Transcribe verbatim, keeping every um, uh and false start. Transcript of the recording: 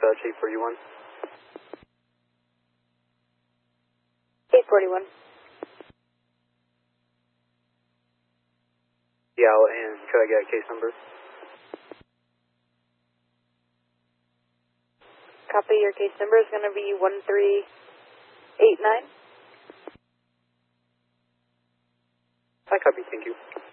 Dodge eight forty-one. eight forty-one. Yeah, and could I get a case number? Copy, your case number is going to be one three eight nine. I copy, thank you.